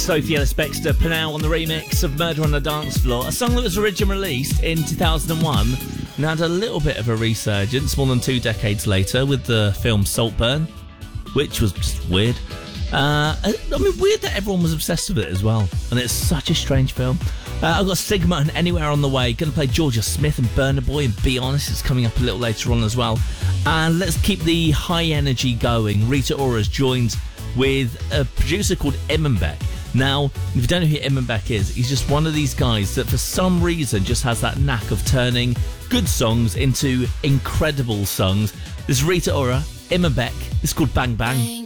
Sophie Ellis-Bextor, Pernell on the remix of Murder on the Dance Floor, a song that was originally released in 2001 and had a little bit of a resurgence more than 2 decades later with the film Saltburn, which was just weird. Weird that everyone was obsessed with it as well, and it's such a strange film. I've got Sigma and Anywhere on the way. Going to play Georgia Smith and Burna Boy and Be Honest. It's coming up a little later on as well. And let's keep the high energy going. Rita Ora's joined with a producer called Imanbek. Now, if you don't know who Imanbek is, he's just one of these guys that for some reason just has that knack of turning good songs into incredible songs. This is Rita Ora, Imanbek. It's called Bang Bang.